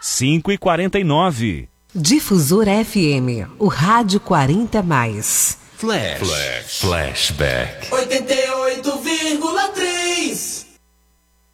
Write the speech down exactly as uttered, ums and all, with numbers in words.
cinco e quarenta e nove. Difusora F M, o rádio quarenta mais. Flash. Flash. Flashback. oitenta